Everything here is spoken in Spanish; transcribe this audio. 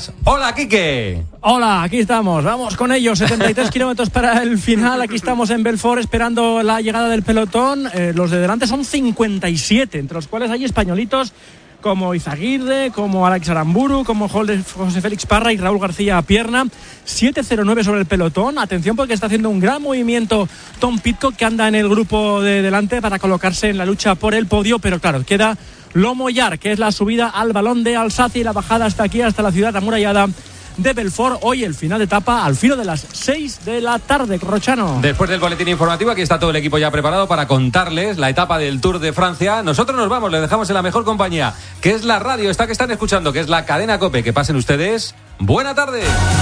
más. ¡Hola, Quique! Hola, aquí estamos, vamos con ellos, 73 kilómetros para el final, aquí estamos en Belfort esperando la llegada del pelotón, los de delante son 57, entre los cuales hay españolitos como Izaguirre, como Alex Aramburu, como José Félix Parra y Raúl García Pierna. 7:09 sobre el pelotón. Atención porque está haciendo un gran movimiento Tom Pidcock, que anda en el grupo de delante para colocarse en la lucha por el podio, pero claro, queda Lomo Llar, que es la subida al Balón de Alsacia y la bajada hasta aquí, hasta la ciudad amurallada de Belfort. Hoy el final de etapa al filo de las 6 de la tarde, Corrochano. Después del boletín informativo, aquí está todo el equipo ya preparado para contarles la etapa del Tour de Francia. Nosotros nos vamos, les dejamos en la mejor compañía, que es la radio, esta que están escuchando, que es la cadena COPE. Que pasen ustedes buena tarde.